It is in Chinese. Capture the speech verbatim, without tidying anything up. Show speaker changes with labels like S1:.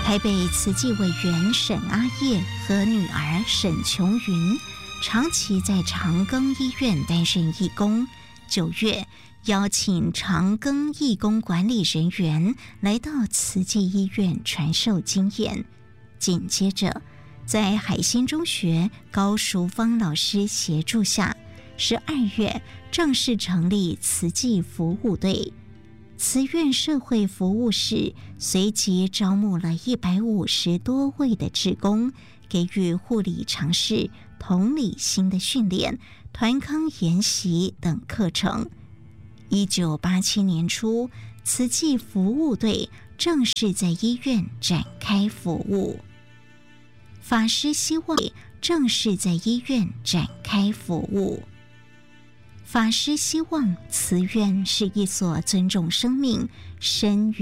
S1: 台北慈济委员沈阿叶和女儿沈琼云长期在长庚医院担任义工。九月，邀请长庚义工管理人员来到慈济医院传授经验。紧接着，在海心中学高淑芳老师协助下，十二月正式成立慈济服务队。慈院社会服务室随即招募了一百五十多位的志工，给予护理常识、同理心的训练、团康研习等课程。一九八七年初，慈济服务队正式在医院展开服务。法师希望正式在医院展开服务。法师希望慈院是一所尊重生命、生